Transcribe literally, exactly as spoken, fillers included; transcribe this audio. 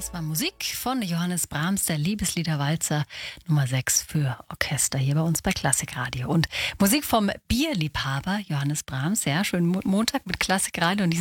Das war Musik von Johannes Brahms, der Liebesliederwalzer Nummer sechs für Orchester hier bei uns bei Klassikradio. Und Musik vom Bierliebhaber Johannes Brahms, ja, schönen Mo- Montag mit Klassikradio. Und